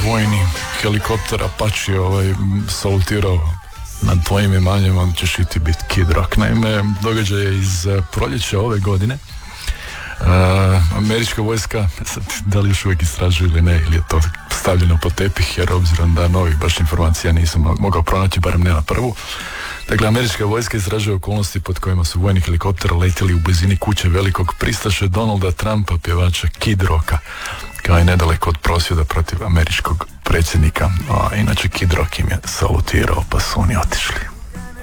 vojni helikopter Apache salutirao nad tvojim imanjem, onda ćeš i ti biti Kid Rock. Naime, događaj je iz proljeća ove godine. Američka vojska, sad, da li još uvijek istražuju ili ne, ili je to stavljeno pod tepih, jer obzirom da novih baš informacija nisam mogao pronaći, barem ne na prvu. Dakle, američka vojska istražuje okolnosti pod kojima su vojni helikopteri letjeli u blizini kuće velikog pristaše Donalda Trumpa, pjevača Kid Rocka, kao i nedaleko od prosvjeda protiv američkog predsjednika. A inače Kid Rock im je salutirao, pa su oni otišli.